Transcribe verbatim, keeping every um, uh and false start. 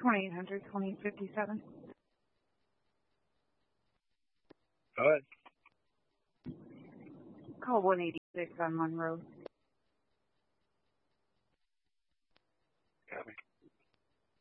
twenty-eight hundred, twenty fifty-seven. Go ahead. Call one eighty-six on Monroe.